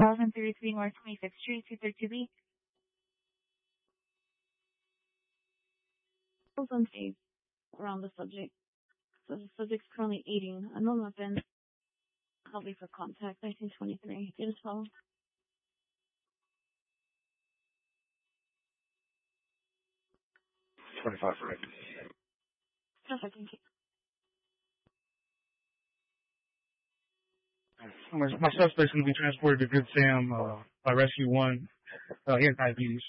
1033 North 26th Street, 232B. Both unsafe around the subject. So the subject's currently aiding a known weapon. I'll be for contact, 1923. Get his phone. 25 for it. Perfect, thank you. My suspect's going to be transported to Good Sam by Rescue 1. He has IDs.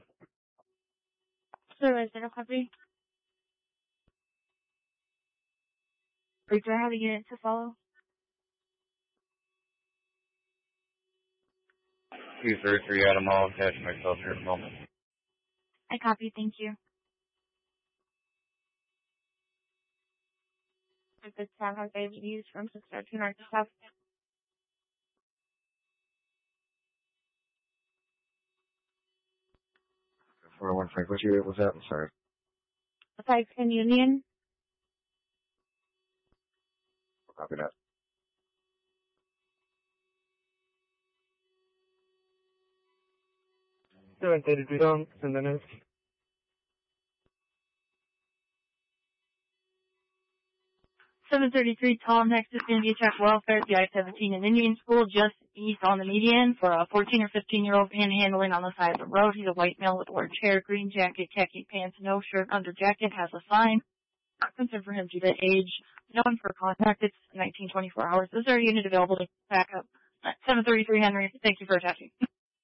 Sir, is there a copy? Wait, do I have a unit to follow? 233 Adam, I'll attach myself here in a moment. I copy, thank you. Good Sam has IDs from 602 North South. 401 Frank, what unit was that? I'm sorry. 510 Union. Copy that. Sure, 33 down, and then it's 733 Tall next to San Diego Welfare at the I-17 in Indian School, just east on the median for a 14 or 15-year-old panhandling on the side of the road. He's a white male with orange hair, green jacket, khaki pants, no shirt, under jacket, has a sign. Concern for him due to age. Known for contact, it's 1924 hours. Is there a unit available to back up? 733 Henry, thank you for attaching.